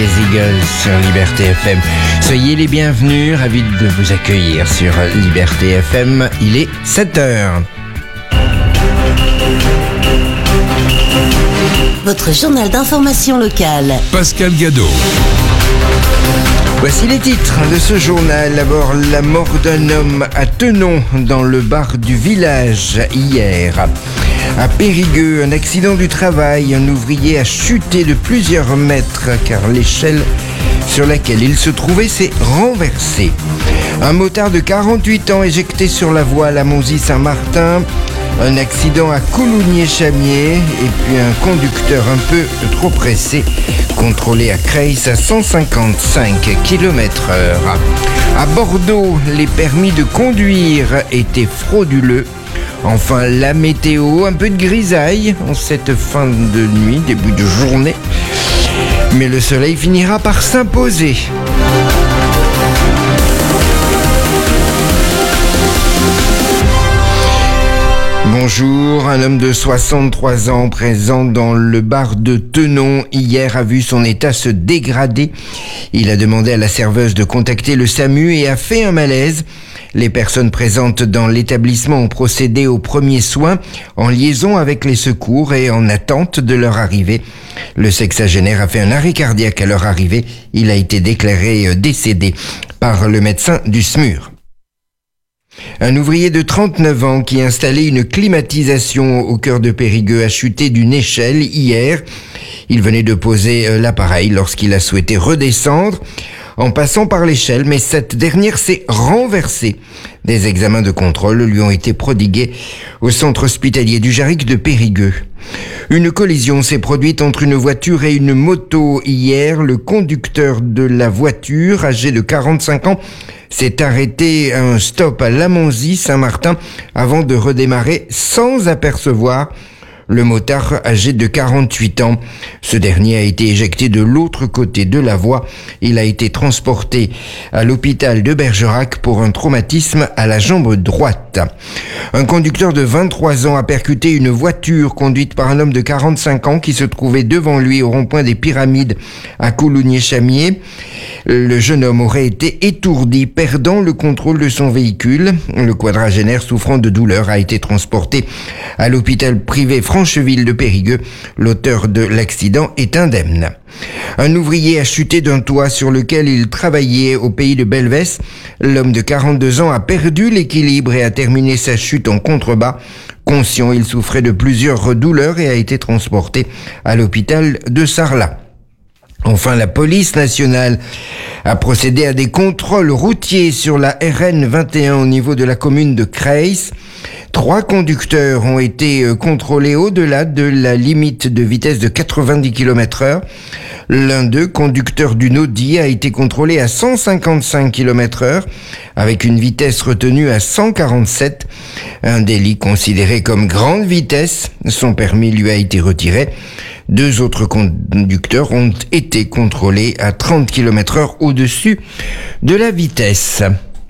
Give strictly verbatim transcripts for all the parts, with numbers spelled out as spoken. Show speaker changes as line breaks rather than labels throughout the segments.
les Eagles sur Liberté F M. Soyez les bienvenus, ravis de vous accueillir sur Liberté F M. Il est sept heures.
Votre journal d'information locale.
Pascal Gadot.
Voici les titres de ce journal. D'abord, la mort d'un homme à Tenon dans le bar du village hier. À Périgueux, un accident du travail. Un ouvrier a chuté de plusieurs mètres car l'échelle sur laquelle il se trouvait s'est renversée. Un motard de quarante-huit ans éjecté sur la voie à Monzy-Saint-Martin. Un accident à Coulugné-Chamiers et puis un conducteur un peu trop pressé, contrôlé à Creil à cent cinquante-cinq kilomètres heure. À Bordeaux, les permis de conduire étaient frauduleux. Enfin, la météo, un peu de grisaille en cette fin de nuit, début de journée. Mais le soleil finira par s'imposer. Bonjour, un homme de soixante-trois ans présent dans le bar de Tenon hier a vu son état se dégrader. Il a demandé à la serveuse de contacter le SAMU et a fait un malaise. Les personnes présentes dans l'établissement ont procédé aux premiers soins en liaison avec les secours et en attente de leur arrivée. Le sexagénaire a fait un arrêt cardiaque à leur arrivée. Il a été déclaré décédé par le médecin du S M U R. Un ouvrier de trente-neuf ans qui installait une climatisation au cœur de Périgueux a chuté d'une échelle hier. Il venait de poser l'appareil lorsqu'il a souhaité redescendre en passant par l'échelle, mais cette dernière s'est renversée. Des examens de contrôle lui ont été prodigués au centre hospitalier du Jarric de Périgueux. Une collision s'est produite entre une voiture et une moto hier. Le conducteur de la voiture, âgé de quarante-cinq ans, s'est arrêté à un stop à Lamonzy-Saint-Martin avant de redémarrer sans apercevoir le motard âgé de quarante-huit ans. Ce dernier a été éjecté de l'autre côté de la voie. Il a été transporté à l'hôpital de Bergerac pour un traumatisme à la jambe droite. Un conducteur de vingt-trois ans a percuté une voiture conduite par un homme de quarante-cinq ans qui se trouvait devant lui au rond-point des Pyramides à Coulugné-Chamiers. Le jeune homme aurait été étourdi, perdant le contrôle de son véhicule. Le quadragénaire souffrant de douleur a été transporté à l'hôpital privé Francheville de Périgueux. L'auteur de l'accident est indemne. Un ouvrier a chuté d'un toit sur lequel il travaillait au pays de Belvès. L'homme de quarante-deux ans a perdu l'équilibre et a terminé sa chute en contrebas. Conscient, il souffrait de plusieurs douleurs et a été transporté à l'hôpital de Sarlat. Enfin, la police nationale a procédé à des contrôles routiers sur la R N vingt et un au niveau de la commune de Creil. Trois conducteurs ont été contrôlés au-delà de la limite de vitesse de quatre-vingt-dix kilomètres heure. L'un d'eux, conducteur d'une Audi, a été contrôlé à cent cinquante-cinq kilomètres heure avec une vitesse retenue à cent quarante-sept. Un délit considéré comme grande vitesse. Son permis lui a été retiré. Deux autres conducteurs ont été contrôlés à trente kilomètres heure au-dessus de la vitesse.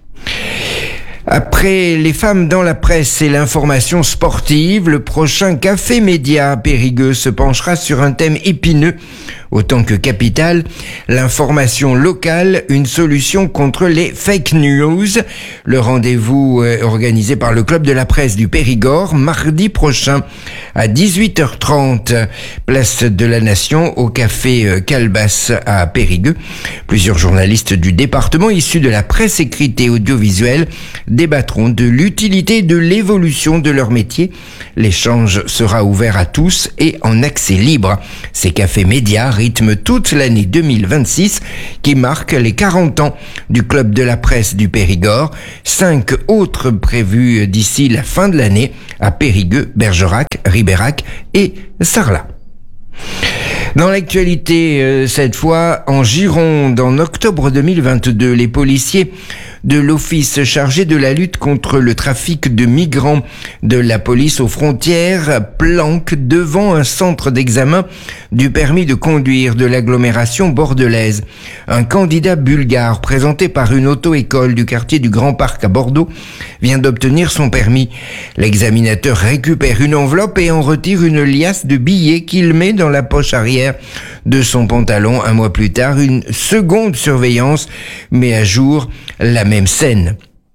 Après les femmes dans la presse et l'information sportive, le prochain Café Média à Périgueux se penchera sur un thème épineux autant que capital, l'information locale, une solution contre les fake news. Le rendez-vous est organisé par le Club de la Presse du Périgord mardi prochain à dix-huit heures trente, place de la Nation au Café Calbas à Périgueux. Plusieurs journalistes du département issus de la presse écrite et audiovisuelle débattront de l'utilité et de l'évolution de leur métier. L'échange sera ouvert à tous et en accès libre. Ces cafés médias rythment toute l'année deux mille vingt-six qui marque les quarante ans du Club de la Presse du Périgord. Cinq autres prévus d'ici la fin de l'année à Périgueux, Bergerac, Ribérac et Sarlat. Dans l'actualité, euh, cette fois, en Gironde, en octobre deux mille vingt-deux, les policiers de l'office chargé de la lutte contre le trafic de migrants de la police aux frontières planque devant un centre d'examen du permis de conduire de l'agglomération bordelaise. Un candidat bulgare présenté par une auto-école du quartier du Grand Parc à Bordeaux vient d'obtenir son permis. L'examinateur récupère une enveloppe et en retire une liasse de billets qu'il met dans la poche arrière de son pantalon. Un mois plus tard, une seconde surveillance met à jour la même scène.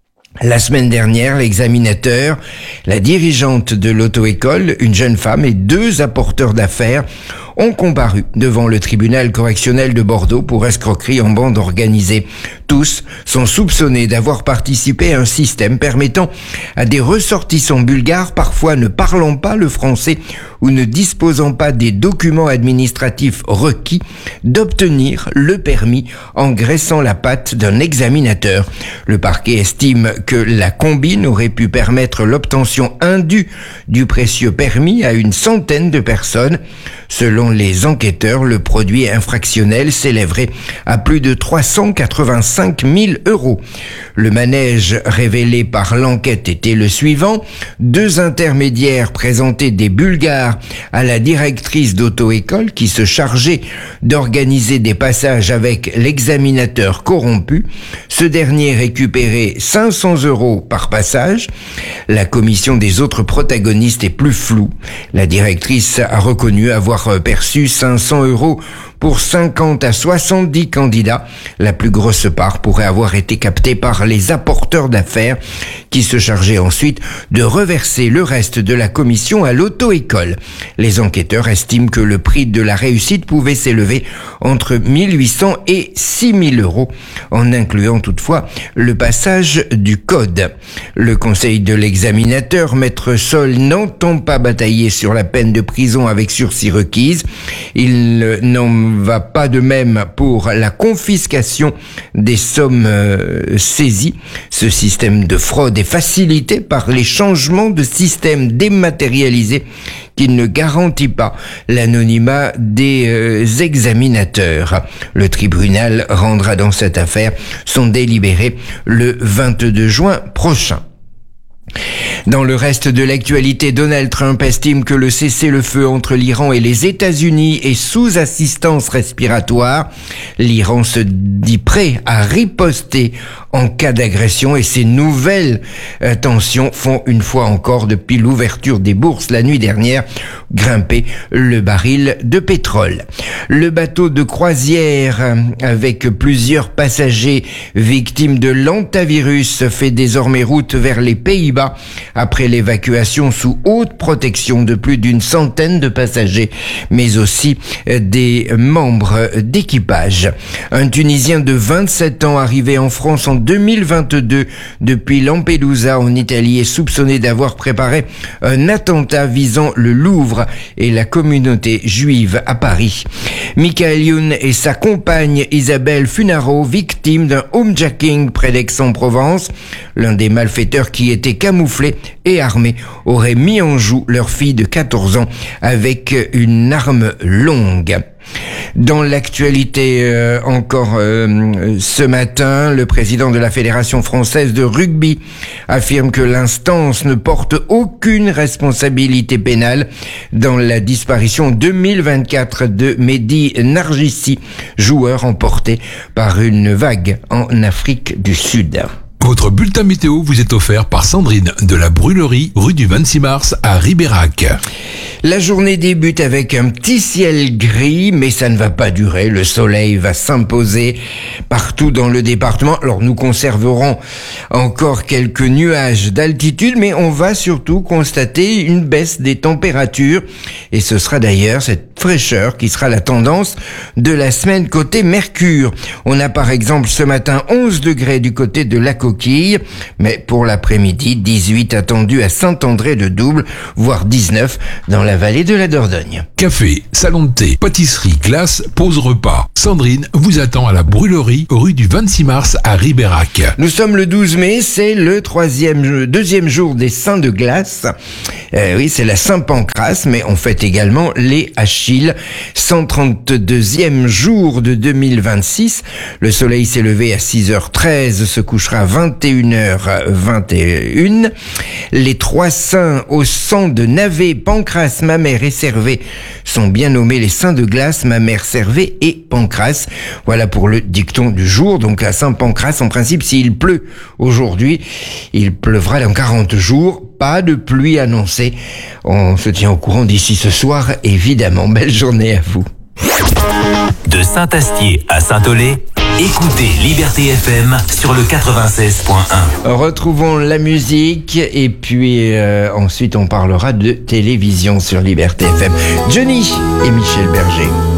La semaine dernière, l'examinateur, la dirigeante de l'auto-école, une jeune femme et deux apporteurs d'affaires ont comparu devant le tribunal correctionnel de Bordeaux pour escroquerie en bande organisée. Tous sont soupçonnés d'avoir participé à un système permettant à des ressortissants bulgares, parfois ne parlant pas le français ou ne disposant pas des documents administratifs requis, d'obtenir le permis en graissant la patte d'un examinateur. Le parquet estime que la combine aurait pu permettre l'obtention indue du précieux permis à une centaine de personnes. Selon les enquêteurs, le produit infractionnel s'élèverait à plus de trois cent quatre-vingt-cinq mille euros. Le manège révélé par l'enquête était le suivant. Deux intermédiaires présentaient des Bulgares à la directrice d'auto-école qui se chargeait d'organiser des passages avec l'examinateur corrompu. Ce dernier récupérait cinq cents euros par passage. La commission des autres protagonistes est plus floue. La directrice a reconnu avoir perçu cinq cents euros pour cinquante à soixante-dix candidats. La plus grosse part pourrait avoir été captée par les apporteurs d'affaires qui se chargeaient ensuite de reverser le reste de la commission à l'auto-école. Les enquêteurs estiment que le prix de la réussite pouvait s'élever entre mille huit cents et six mille euros, en incluant toutefois le passage du code. Le conseil de l'examinateur, Maître Sol, n'entend pas batailler sur la peine de prison avec sursis requise. Il n'en va pas de même pour la confiscation des sommes euh, saisies. Ce système de fraude est facilité par les changements de système dématérialisé qui ne garantit pas l'anonymat des euh, examinateurs. Le tribunal rendra dans cette affaire son délibéré le vingt-deux juin prochain. Dans le reste de l'actualité, Donald Trump estime que le cessez-le-feu entre l'Iran et les États-Unis est sous assistance respiratoire. L'Iran se dit prêt à riposter en cas d'agression et ces nouvelles euh, tensions font une fois encore, depuis l'ouverture des bourses la nuit dernière, grimper le baril de pétrole. Le bateau de croisière euh, avec plusieurs passagers victimes de l'hantavirus fait désormais route vers les Pays-Bas après l'évacuation sous haute protection de plus d'une centaine de passagers, mais aussi euh, des membres d'équipage. Un Tunisien de vingt-sept ans arrivé en France en deux mille vingt-deux depuis Lampedusa en Italie est soupçonné d'avoir préparé un attentat visant le Louvre et la communauté juive à Paris. Michael Youn et sa compagne Isabelle Funaro, victimes d'un homejacking près d'Aix-en-Provence. L'un des malfaiteurs, qui était camouflé et armé, aurait mis en joue leur fille de quatorze ans avec une arme longue. Dans l'actualité euh, encore euh, ce matin, le président de la Fédération française de rugby affirme que l'instance ne porte aucune responsabilité pénale dans la disparition deux mille vingt-quatre de Mehdi Nargissi, joueur emporté par une vague en Afrique du Sud.
Votre bulletin météo vous est offert par Sandrine de la Brûlerie, rue du vingt-six mars à Ribérac.
La journée débute avec un petit ciel gris, mais ça ne va pas durer. Le soleil va s'imposer partout dans le département. Alors nous conserverons encore quelques nuages d'altitude, mais on va surtout constater une baisse des températures. Et ce sera d'ailleurs cette fraîcheur qui sera la tendance de la semaine côté Mercure. On a par exemple ce matin onze degrés du côté de la Coquille, mais pour l'après-midi, dix-huit attendus à Saint-André-de-Double, voire dix-neuf dans la vallée de la Dordogne.
Café, salon de thé, pâtisserie, glace, pause repas. Sandrine vous attend à la Brûlerie, rue du vingt-six mars à Ribérac.
Nous sommes le douze mai, c'est le troisième, deuxième jour des Saints de glace. Euh, oui, c'est la Saint-Pancrace, mais on fête également les Achilles. cent trente-deuxième jour de deux mille vingt-six. Le soleil s'est levé à six heures treize, se couchera à vingt et une heures vingt et une. Les trois saints au sang de Navet, Pancrace, Mamère et Servet sont bien nommés les saints de glace, Mamère, Servet et Pancrace. Voilà pour le dicton du jour. Donc à Saint-Pancrace, en principe, s'il pleut aujourd'hui, il pleuvra dans quarante jours. Pas de pluie annoncée. On se tient au courant d'ici ce soir, évidemment. Belle journée à vous.
De Saint-Astier à Saint-Olé, écoutez Liberté F M sur le quatre-vingt-seize point un.
Retrouvons la musique et puis euh, ensuite on parlera de télévision sur Liberté F M. Johnny et Michel Berger.